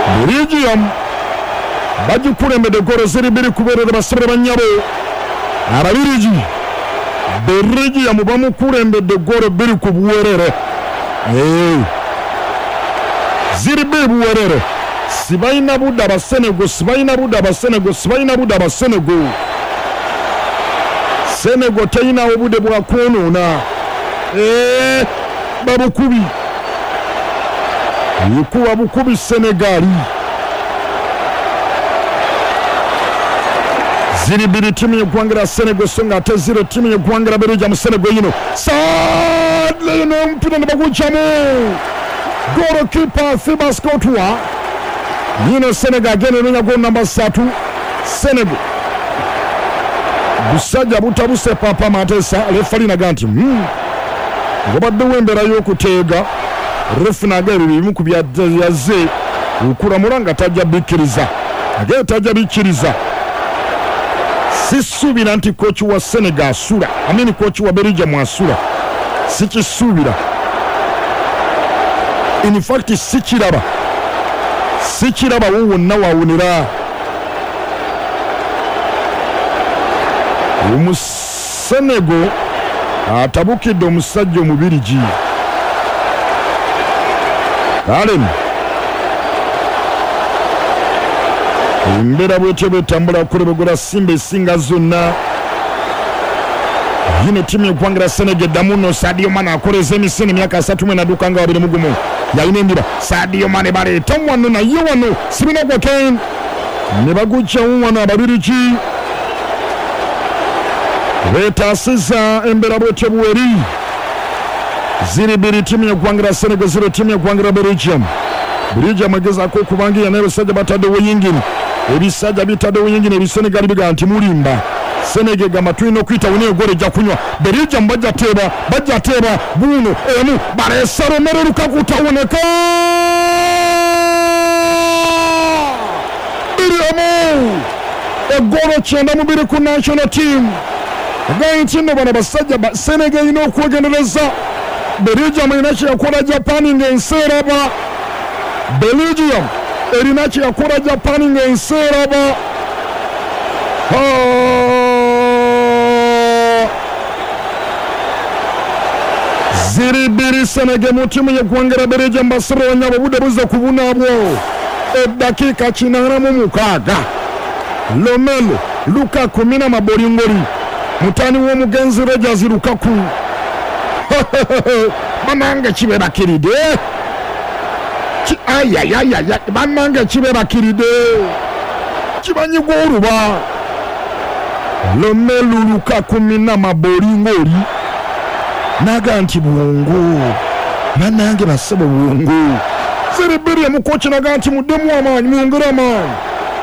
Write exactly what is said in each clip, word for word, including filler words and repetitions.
Belgium bagikulembedde golo ziri bbiri kubeerera basebere bannyabo Ababirigi. Belgium bamukulembedde golo bbiri ku buwerere. Ziri bbiri buwerere. Sibalina budde Abasenego, sibalina budde Abasenego, sibalina budde Abasenego. Senego teyinawo budde bwa kwonoona. Eh, babukubi. Yikuba bukubi Senegali. Ziri bbiri timu y'eggwanga Senego so ng'ate ziro timu y'eggwanga Belgium Senego yino. Sadly n'omupiira ne bagugyamu. Goalkeeper Fibas Courtois. Yino Senegal agenda enoonya gol namba ssatu. Senego busajja butabuse Papa Matesa. Refali naga nti hmm. Ngobaddewo embeera y'okuteega. Refu naga ebyo bimu ku byaze okulamula nga tajja bikkiriza. Agenda tajja bikkiriza. Sisuubira nti kooki wa Senegal asula. Amini kooki wa Belgium asula. Sikisuubira. In fact sikiraba. Sikiraba wo wonna waawunira. Omusenego atabukidde omusajja Omubirigi. Alem embeera bwetyo bwetambula kulebegola Simba esinga zonna. Yino timu y'eggwanga Senegal eddamu nno Sadio Mane akoleza emisini emyaka asatu mu enadduka nga babiri mu gumu. Yalina endiba Sadio Mane baleeta wano naye wano sibina gwa Kane ne bagugyawo wano Ababirigi beetaasiza embeera bwetyo bweri. Ziri bbiri timu y'eggwanga Senegal ziro timu y'eggwanga Belgium. Belgium agezaako okubangira naye abasajja bataddewo yingini. Ebisajja bitaddewo yingini ebisenegali biga nti mulimba. Senegal gamba tulina okuyitawo naye gole ejja kunywa. Belgium bajja teeba bajja teeba buuno emu baleesa Romelu Lukaku tawoneka. Biriamu eggolo kyenda mu bbiri ku national team. Agayi nti nno bano basajja Senegal erina okwegendereza. Belgium erina kye yakola Japan ng'ensi eraba. Belgium erina kye yakola Japan ng'ensi eraba. Ziri bbiri Senegal mu ttiimu y'eggwanga Belgium basire banyabo budde buzze ku bunaabwo. Eddakiika kinaana mu mukaaga. Romelu Lukaku mina mabolingoli. Mutani w'omugenzi Rogers Lukaku. Banange kibe bakiridde. Ayayayaya banange kibe bakiridde. Kibanyigwa oluba. Romelu Lukaku mina mabolingoli. Naga nti buwungu. Banange basebe buwungu. Ziri bbiri omukoci naga nti muddemu amaanyi mwongere amaanyi.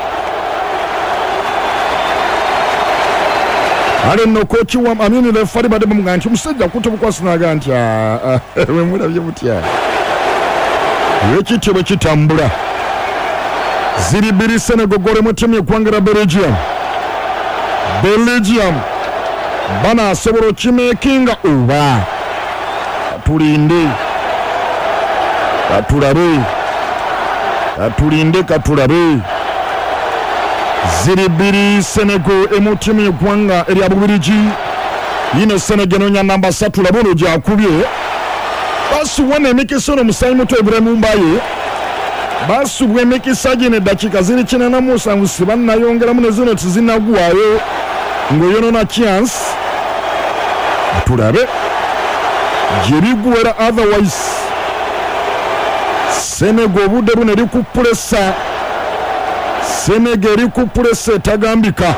Ale no kochi wa amini refari bade bamuga nti omusajja kutobukwasi naga nti we mulabye mutya. Wekityo bekitambula. Ziri bbiri Senegal gole mu ttiimu y'eggwanga Belgium. Belgium bana asobola okimeekinga oba katulinde katulabe katulinde katulabe. Ziri bbiri Senegal emu ttiimu y'eggwanga erya Bubirigi. Yino Senegal enonya namba ssatu labono gyakubye. Basuubwa emikisa ono musayi muto Ibrahim Mbaye. Basuubwa emikisa gino eddakiika ziri kinaana mu musanvu si bannayongeramu ne zino tizinnagwayo ng'oyonoona chance. Tulabe gye bigwera otherwise Senegal obudde buno eri ku pulesa. Senegal eri ku pulesa etagambika.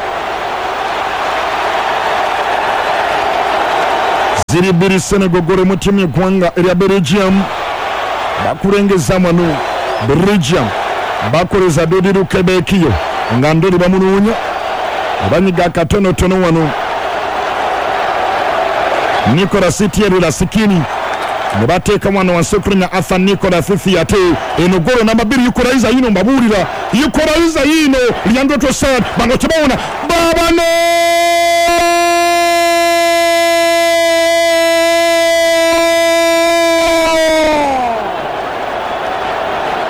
Ziri bbiri Senegal gole mu ttiimu y'eggwanga erya Belgium. Bakulengeza wano Belgium bakoleza Dodi Lukebekiyo nga ndoli bamunoonya abanyiga akatonotono wano. Nicolas Thierry Lasikini ne bateeka mwana wansi okulinya Arthur Nicolas Fifi ate eno golo namba bbiri Yukoraiza yino mbabuulira Yukoraiza yino Leandro Trossard bano tebawona babano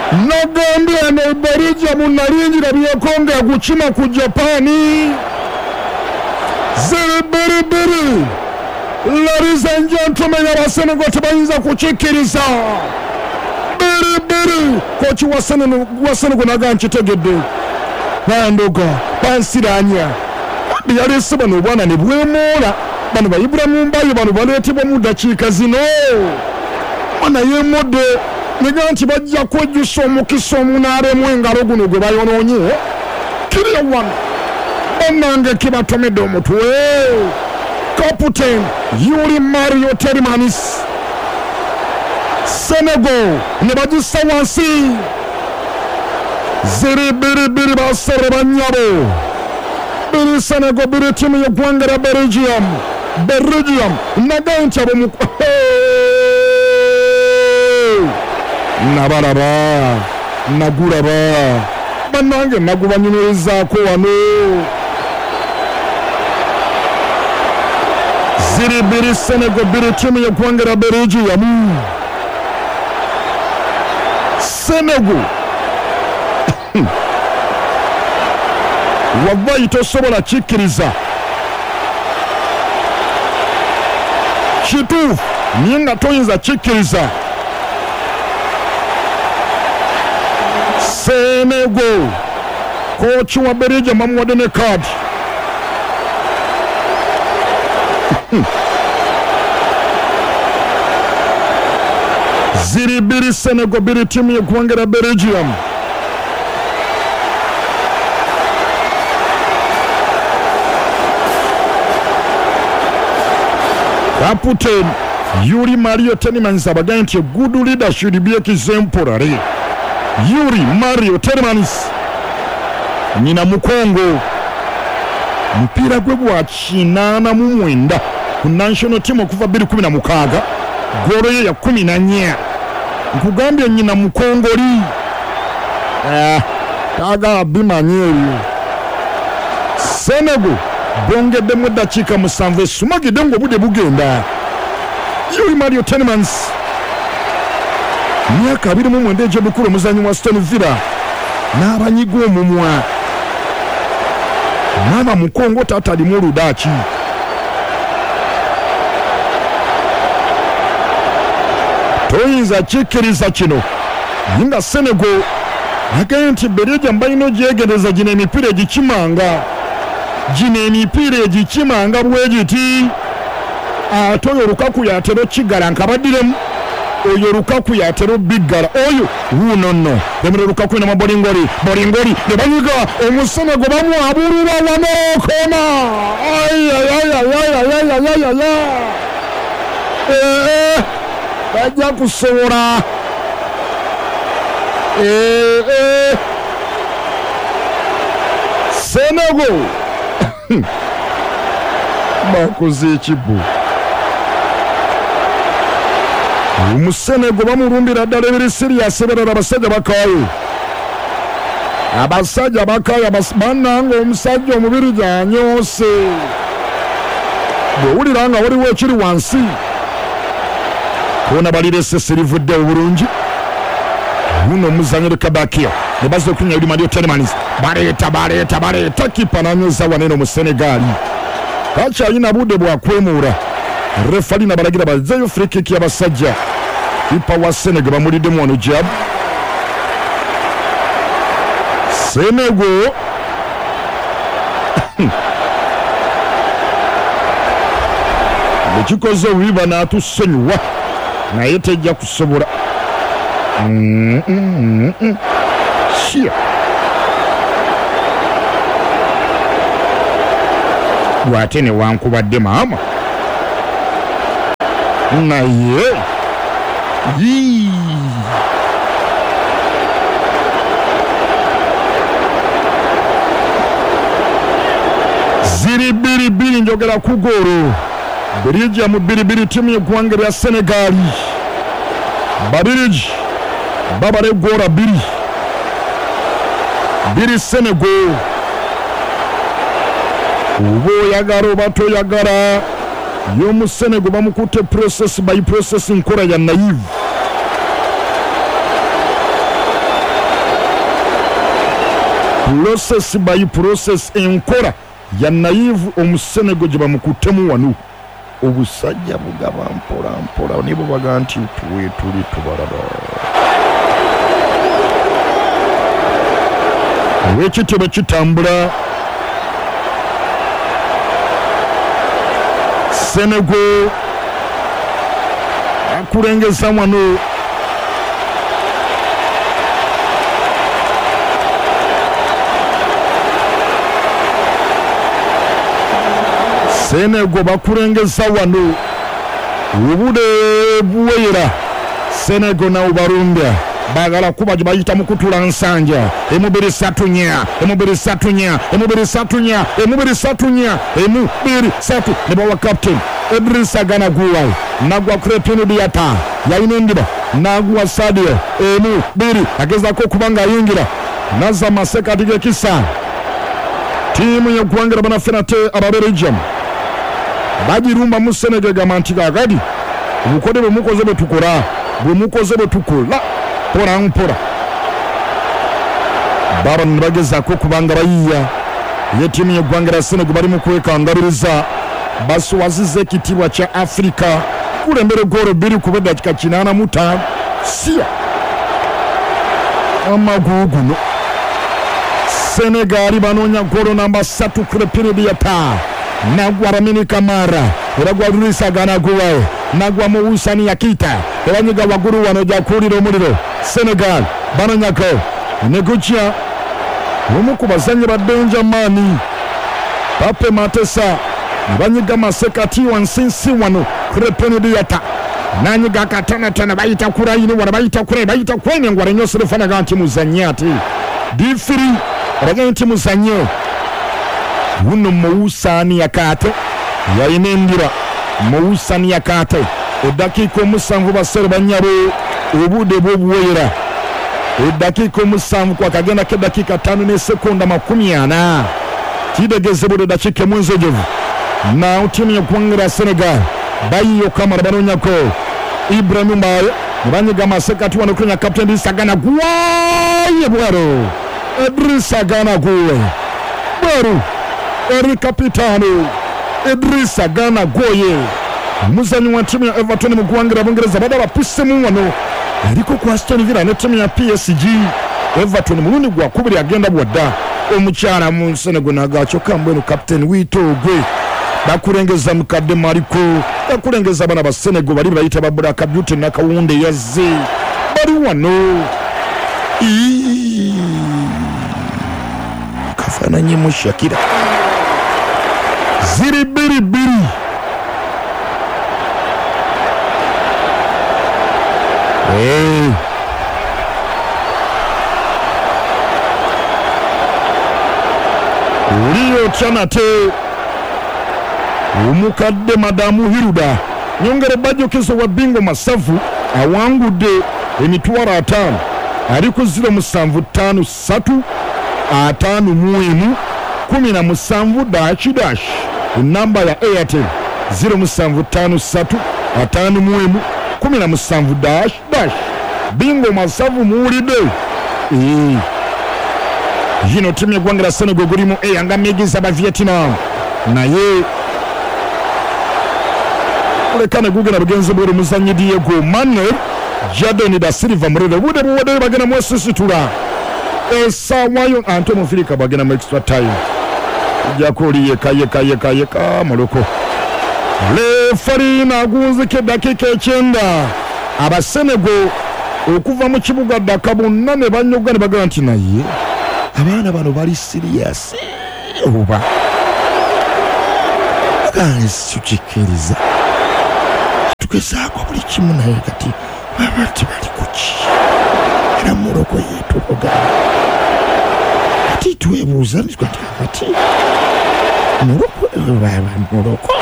nagambye ne Belgium nalingira byekonga kuchima ku Japani ziri biri biri. Ladies and gentlemen, abasenego tebayinza kukikkiriza biri biri. Kochi wasenego wasenego naga nkitegedde bandoga bansiranya yali siba no bwana ne bwemola bano ba Ibrahim Mbayo bano baleetebwa mu dakiika zino bwana yemodde nega nti bajja kwejjusa omukisa omunaaremu engalo guno gwe bayonoonye kiriya wano bannange kibatomedde omutwe. Captain Yuri Mario Tielemans Senegal ne bagissa wansi ziri biri biri basere banyabo biri Senegal biri timu y'eggwanga lya Belgium Belgium naga nti abo mu nabalaba nagulaba bannange nagubanyumirizaako wano ziri biri Senegal biri timu y'eggwanga lya Belgium. Senegal wavayi tosobola kikkiriza kituufu naye nga toyinza kikkiriza. Senegal kochi wa Belgium bamuwadde ne kaadi ziri biri Senegal biri timu y'eggwanga lya Belgium. Captain Yuri Mario Tielemans abagambye nti good leader should be exemplary. Yuri Mario Tielemans nyina mukongo mpira gwe gwa kinaana mu mwenda ku national team okuva bbiri kumi na mukaaga golo ye ya kumi na nnya. Nkugambye nyina mukongoli eh taga bimanyeyo. Senegal bongedde mu dakiika musanvu esumagidde ng'obudde bugenda. Yuri Mario Tielemans myaka abiri mu mwenda egy'obukulu omuzannyi wa Aston Villa n'abanyiga omumwa n'aba mukongo taata alimu oludaaki. Toyinza kikkiriza kino nga Senegal agambye nti Belgium balina ogyegendereza gino emipiira egikimanga gino emipiira egikimanga bwe giti ate oyo Lukaku yatera okigala nkabaddiremu oyo Lukaku yatera obiggala oyo wuuno nno bemera Lukaku ina mabolingoli bolingoli ne banyiga omusenego bamwabulira wano kona ayayayayayayayaya eh bajja kusobola eh eh Senegal bakoze ekibu Umusenego bamurumbira ddala ebiri serious berera abasajja bakaayo abasajja bakaayo bannanga omusajja omubiri gyanyoose bwewulira nga waliwo ekiri wansi kubona balirese sirivudde obulungi buno omuzannyo Kabakia ne bazze okunya Yuri Mario Tielemans baleeta baleeta baleeta kipa nanyoza wanene mu Senegal kakyalina budde bwakwemuura refali nabalagira bazzeyo free kick y'abasajja kipa wa Senegal bamuliddemu wano jab Senegal ekikoze obubiba n'atusonyiwa naye tejja kusobola shia gwate ne wankubadde maama naye yii ziri biri biri njogera ku golo Belgium biri biri timu y'eggwanga lya Senegal Babirigi babale gora biri biri Senegal ubo yagala oba toyagala y'omu Senegal bamukutte process by process nkola ya naive process by process enkola ya naive omusenego gye bamukutemu wano obusajja bugaba mpola mpola nibo baga nti tuwe tuli tubalaba wekitebe kitambula Senegal akulengeza wano Senegal bakulengeza wano ubude buwera Senegal na ubarunga bagala kuba jibayita mukutula nsanja emubiri satunya emubiri satunya emubiri satunya emubiri satunya emubiri satu nebo wa captain Idrissa Gana Gueye nagwa krepino diata yainendiba nagwa Sadio emubiri ageza ko kubanga yingira naza maseka dige kisa timu ya kuangira bana fenate ababerijam bagirumba mu Senegal gamantiga gadi ubukode bumukoze betukora bumukoze betukola pora mpora baron bageza ko kubanga bayiya ye timu ya Gwangara Senegal bari mu kwekangabiriza baso wazize kitibwa cha Afrika kurembere goro biri kubeda kikakinana muta sia amagugu Senegal banonya goro namba satu kure period ya ta nagwa Lamine Camara eragwa Idrissa Gana Gueye nagwa Moussani Yakita ebanyiga waguru wanoja kulira omuliro Senegal banonya ko negochia umuku bazanye ba Benjamin Pape Matessa banyiga masekati wansinsi wano krepeni yata nanyiga katana tana bayita kurayini wana bayita kuray bayita kwenye ngwara nyose refana ganti muzanyati difiri raganti muzanyo wuno Moussani Yakate yayinendira Moussani Yakate edakiko musanvu basere banyabo obude bwobuwera edakiko musanvu kwa kagenda ke dakika tano ne sekonda makumi ana tidegeze bude dakika mwenzejevu na timu ya Gwangara Senegal bayiyo kamara banonya ko Ibrahim Mbaye banyiga masekati wano kunya captain Idrissa Gana Gueye bwaro Idrissa Gana Gueye bwaro eri kapitano Idrissa Gana Gueye muzanyi wa timu ya Everton mu Gwangara Bungereza badaba pisemu wano ariko kwa Aston Villa ne timu ya P S G Everton muluni gwa kubiri agenda bwadda omukyala mu Senegal nagacho kambweno captain witogwe bakurengeza mukadde mariko bakurengeza bana ba Senegal bali bayita babura kabyute nakawunde yazze bali wano kafananye mu Shakira ziri biri biri hey Uriyo chanate umukadde madamu Hiruda nyongere bajo kiso wa bingo masavu awangude emitwara atano ariko ziro musanvu tanu satu atanu muimu kumi na musanvu dash dash namba ya Airtel ziro musanvu tanu satu atanu muimu kumi na musanvu dash dash bingo masavu muulide eh jino timu ya Gwangara Senegal gurimo eyanga megiza ba Vietnam naye lekana gugena bugenze buri muzanyi Diego Manuel Jadon da Silva murebe bude bude bagena mwesisitula esa wayo Antonio Filika bagena mu extra time yakoliye kaye kaye kaye ka moloko le farina gunze ke dakika icyenda aba Senegal okuva mu kibuga dakabonna ne banyogana bagana nti naye abana bano bali serious oba guys tukikiriza tukesako buli kimu naye kati babati bali kuki era Moroko yetu oga ati tuebuza ntikati kati Moroko baba Moroko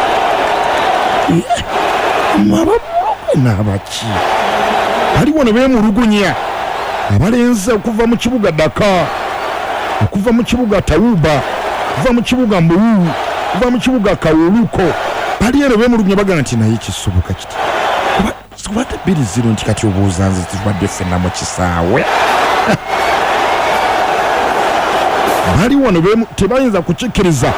mama nabachi bali wano be mu rugunya abalenze okuva mu kibuga Dakar okuva mu kibuga Tauba okuva mu kibuga Mbuyu okuva mu kibuga Kawuluko bali ero be mu rugunya bagana nti naye kisubuka kiti kubata biri zero nti kati obuzanze tubadde fenna mu kisaawe abali wano tebayinza kukikkiriza.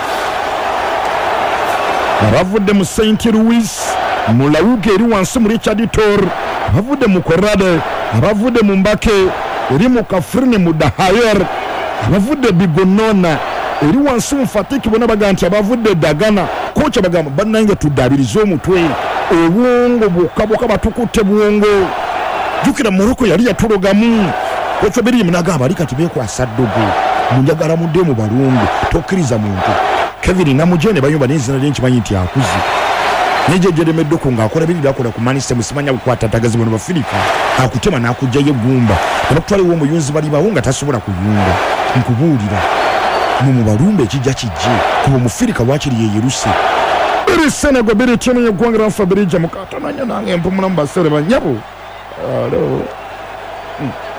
Abavudde mu Saint Louis, mu Lawuga eri wansi mu Richard Tor, abavudde mu Korade, abavudde mu Mbake eri mu Kafrini mu Dahayer, abavudde Bigonona eri wansi mu Fatiki bona baga nti abavudde Dagana. Kocha bagamba bannange tuddaabiriza omutwe obwongo bwokka bwokka batukutte bwongo. Jukira Morocco yali yatulogamu. Kocha biri munagamba ali kati beekwasa ddogo munjagala mudde mu balungu tokkiriza muntu. Kevin Namujene bayumba n'ezina ly'enkimanyi nti akuze nejejjeremedde ko ng'akola biri byakola ku Manchester musimanya bukwata tagazi bano Bafirika akutema n'akujjayo gumba abakutwaliwo omuyunzi bali bawo nga tasobola kuyunga nkubuulira mu mubalumbe ekijja kijje kuba Omufirika lwakiri ye yeruse biri Senegal biri timu y'eggwanga lya Fabirija mukatonanya nange mpumula mu basere banyabo alo